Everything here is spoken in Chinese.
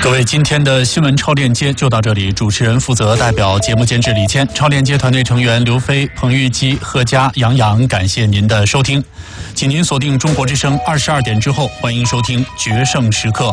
各位，今天的新闻超链接就到这里。主持人负责代表节目监制李谦，超链接团队成员刘飞、彭玉基、贺佳、杨洋，感谢您的收听。请您锁定中国之声22点之后，欢迎收听决胜时刻。